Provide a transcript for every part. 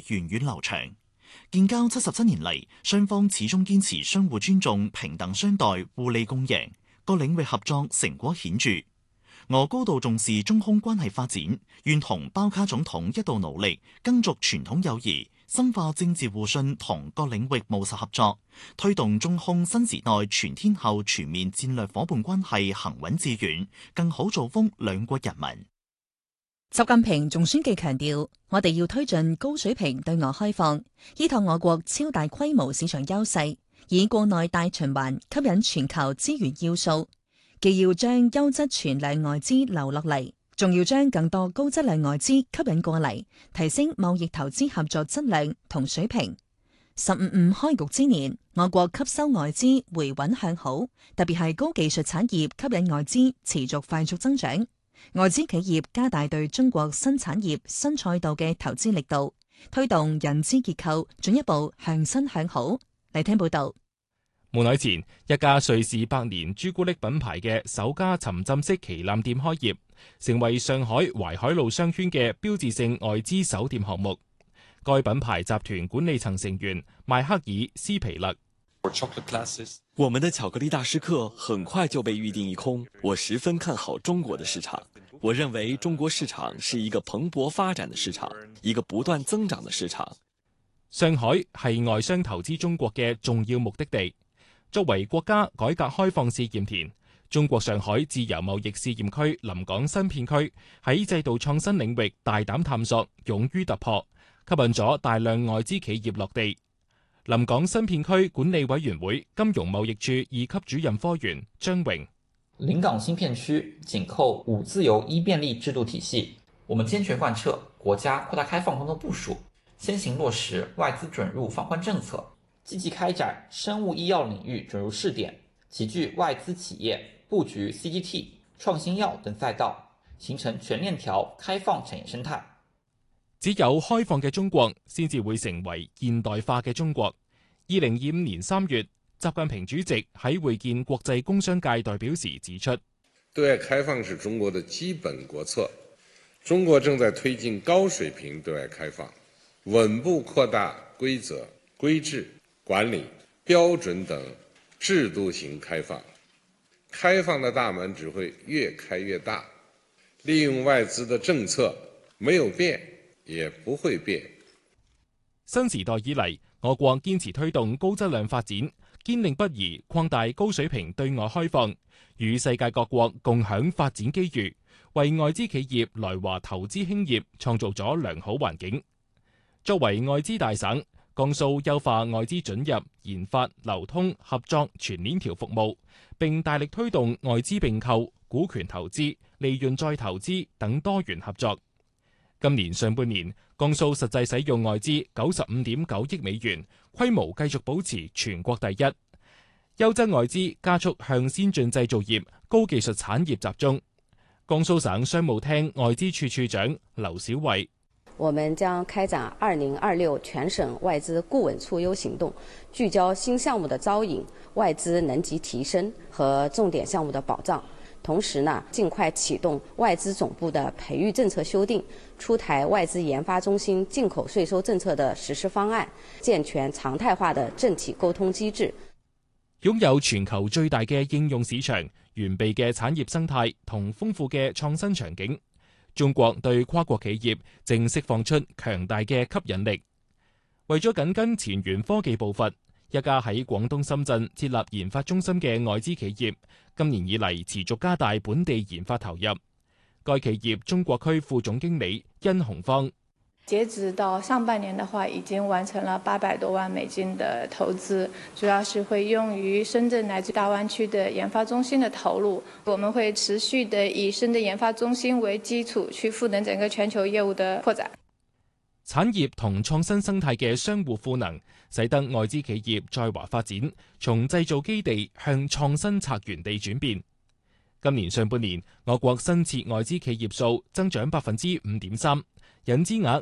源遠流長。建交77年嚟，雙方始終堅持相互尊重、平等相待、互利共贏，各領域合作成果顯著。俄高度重視中匈關係發展，願同包卡總統一道努力，耕耘傳統友誼，深化政治互信同各領域務實合作，推動中匈新時代全天候全面戰略夥伴關係行穩致遠，更好造福兩國人民。 習近平仲宣記強調，我哋要推進高水平對外開放，依託我國超大規模市場優勢，以國內大循環吸引全球資源要素，既要將優質存量外資流落嚟，仲要將更多高質量外資吸引過嚟，提升貿易投資合作質量同水平。15+5開局之年，我國吸收外資回穩向好，特別係高技術產業吸引外資持續快速增長。外資企業加大對中國新產業新賽道嘅投資力度，推動人資結構進一步向新向好。嚟聽報道。 冇耐前，一家瑞士百年朱古力品牌嘅首家沉浸式旗艦店開業，成為上海淮海路商圈嘅標誌性外資首店項目。該品牌集團管理層成員邁克爾·斯皮勒。 我們的巧克力大師課很快就被預訂一空，我十分看好中國的市場。我認為中國市場是一個蓬勃發展的市場，一個不斷增長的市場。 上海係外商投資中國嘅重要目的地。作為國家改革開放試驗田，中國上海自由貿易試驗區臨港新片區喺制度創新領域大膽探索，勇於突破，吸引咗大量外資企業落地。臨港新片區管理委員會金融貿易處2級主任科員張榮。 臨港新片區緊扣5自由1便利制度體系，我們堅決貫徹國家擴大開放工作部署，先行落實外資准入放寬政策，積極開展生物醫藥領域准入試點，集聚外資企業佈局 CGT、創新藥等賽道，形成全鏈條開放產業生態。 只有開放嘅中國，先至會成為現代化嘅中國。2025年3月，習近平主席喺會見國際工商界代表時指出， 對外開放是中國的基本國策，中國正在推進高水平對外開放，穩步擴大規則、規制、管理、標準等制度型開放，開放的大門只會越開越大，利用外資的政策沒有變，也不會變。 新時代以嚟，我國堅持推動高質量發展，堅定不移擴大高水平對外開放，與世界各國共享發展機遇，為外資企業來華投資興業創造咗良好環境。作為外資大省，江蘇優化外資准入、研發、流通、合作全鏈條服務，並大力推動外資併購、股權投資、利潤再投資等多元合作。今年上半年，江蘇實際使用外資95.9億美元，規模繼續保持全國第一。優質外資加速向先進製造業、高技術產業集中。江蘇省商務廳外資處處長劉小慧： 我們將開展2026全省外資顧問促優行動，聚焦新項目的招引、外資能級提升和重點項目的保障。同時呢，盡快啟動外資總部的培育政策修訂，出台外資研發中心進口稅收政策的實施方案，健全常態化的政企溝通機制。 擁有全球最大嘅應用市場、完備嘅產業生態同豐富嘅創新場景，中國對跨國企業正釋放出強大嘅吸引力。為咗緊跟前沿科技步伐，一家喺廣東深圳設立研發中心嘅外資企業，今年以嚟持續加大本地研發投入。該企業中國區副總經理殷洪芳： 截止到上半年的話，已經完成了800多萬美金的投資，主要是會用於深圳乃至大灣區的研發中心的投入。我們會持續的以深圳研發中心為基礎，去賦能整個全球業務的擴展。 產業同創新生態嘅相互賦能，使得外資企業在華發展，從製造基地向創新策源地轉變。今年上半年，我國新設外資企業數增長5.3%，引資額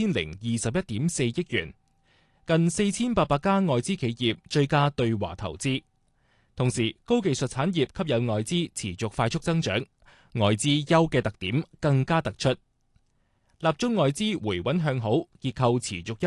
4021.4億元，近4800家外資企業追加對華投資。同時，高技術產業吸引外資持續快速增長，外資優嘅特點更加突出。立中外資回穩向好，結構持續優